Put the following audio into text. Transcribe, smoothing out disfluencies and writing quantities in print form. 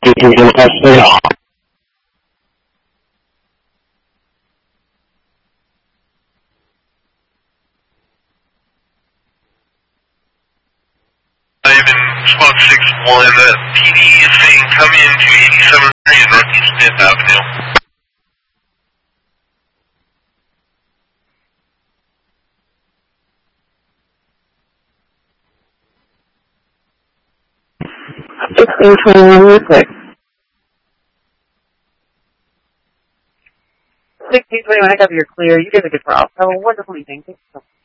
Spot 6-1, PD is saying come into 87th Street and Northeast 5th Avenue. Real quick. 1621, I got your clear. You did a good job. Have a wonderful evening. Thank you so much.